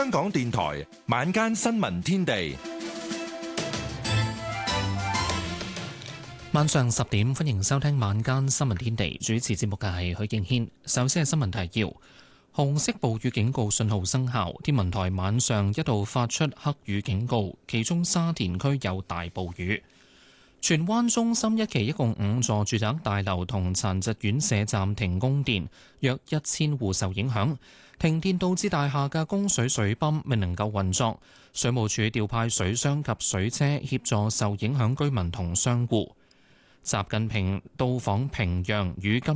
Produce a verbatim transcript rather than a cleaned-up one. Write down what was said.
香港電台晚間新聞天地， 晚上十點歡迎收聽晚間新聞天地。主持節目嘅係許敬軒。首先係新聞提要：紅色暴雨警告信號生效，天文台晚上一度發出黑雨警告，其中沙田區有大暴雨。荃灣中心一期一共五座住宅大樓同殘疾院舍暫停供電，約一千戶受影響。停電導致大廈嘅供水水泵未能夠運作，水務署調派水箱及水車協助受影響居民同商戶。習近平到訪平壤與金